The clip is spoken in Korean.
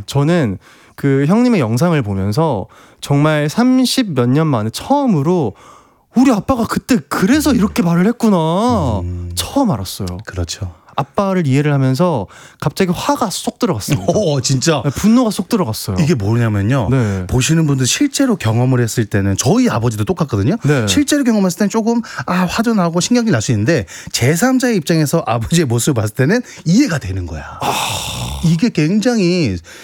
저는 그 형님의 영상을 보면서 정말 30 몇 년 만에 처음으로 우리 아빠가 그때 그래서 이렇게 말을 했구나 처음 알았어요. 그렇죠. 아빠를 이해를 하면서 갑자기 화가 쏙 들어갔습니다. 진짜. 분노가 쏙 들어갔어요. 이게 뭐냐면요. 네. 보시는 분들 실제로 경험을 했을 때는 저희 아버지도 똑같거든요. 네. 실제로 경험했을 때는 조금 화도 나고 신경이 날 수 있는데 제3자의 입장에서 아버지의 모습을 봤을 때는 이해가 되는 거야. 이게 굉장히